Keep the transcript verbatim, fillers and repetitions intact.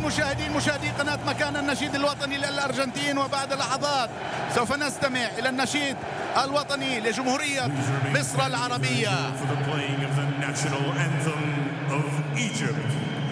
المشاهدين مشاهدي قناة مكان النشيد الوطني للأرجنتين، وبعد لحظات سوف نستمع إلى النشيد الوطني لجمهورية مصر العربية.